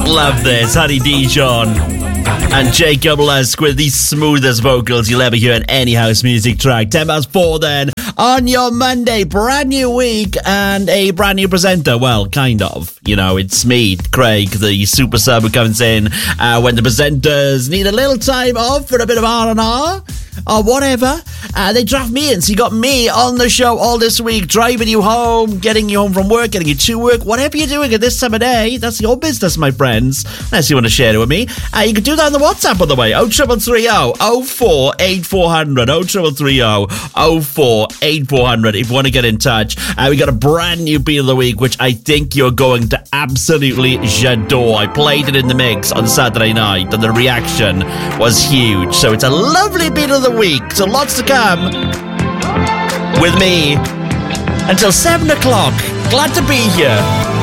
Love this. Honey Dijon and Jacob Lusk with the smoothest vocals you'll ever hear in any house music track. 4:10 then on your Monday. Brand new week and a brand new presenter. Well, kind of. You know, it's me, Craig, the super sub who comes in when the presenters need a little time off for a bit of R&R or whatever. They draft me in, so you got me on the show all this week, driving you home, getting you home from work, getting you to work, whatever you're doing at this time of day. That's your business, my friends, unless you want to share it with me. You can do that on the WhatsApp, by the way. 0330 04 8400 0330 04 8400 if you want to get in touch. We got a brand new beat of the week, which I think you're going to absolutely j'adore. I played it in the mix on Saturday night and the reaction was huge, so it's a lovely beat of the week. So lots to come with me until 7 o'clock. Glad to be here.